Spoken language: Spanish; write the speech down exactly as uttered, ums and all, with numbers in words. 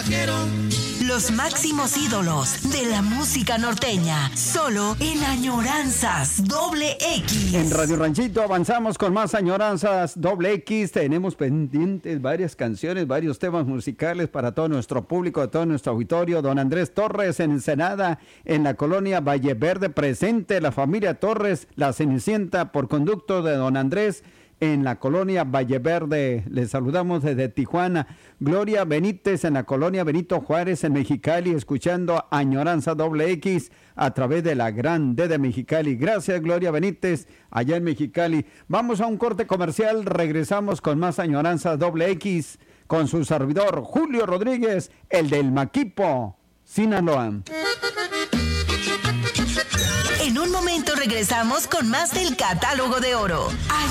vaquero. Los máximos ídolos de la música norteña, solo en Añoranzas Doble X. En Radio Ranchito avanzamos con más Añoranzas Doble X. Tenemos pendientes varias canciones, varios temas musicales para todo nuestro público, todo nuestro auditorio. Don Andrés Torres en Ensenada, en la colonia Valle Verde, presente la familia Torres, la Cenicienta, por conducto de don Andrés, en la colonia Valle Verde. Les saludamos desde Tijuana. Gloria Benítez en la colonia Benito Juárez en Mexicali, escuchando Añoranza Doble X a través de la Gran D de Mexicali. Gracias, Gloria Benítez, allá en Mexicali. Vamos a un corte comercial, regresamos con más Añoranza Doble X con su servidor Julio Rodríguez, el del Maquipo, Sinaloa. En un momento regresamos con más del Catálogo de Oro.